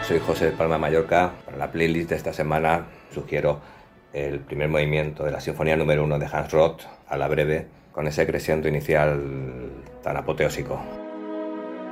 Soy José de Palma, Mallorca. Para la playlist de esta semana sugiero el primer movimiento de la Sinfonía número 1 de Hans Roth, a la breve, con ese crescendo inicial tan apoteósico.